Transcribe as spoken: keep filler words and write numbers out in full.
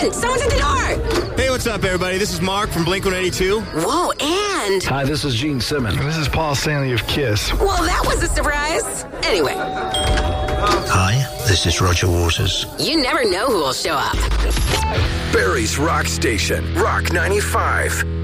on! Someone's at the door! Hey, what's up, everybody? This is Mark from Blink one eighty-two. Whoa, and... Hi, this is Gene Simmons. And this is Paul Stanley of Kiss. Well, that was a surprise. Anyway. Hi, this is Roger Waters. You never know who will show up. Barry's Rock Station, Rock ninety-five.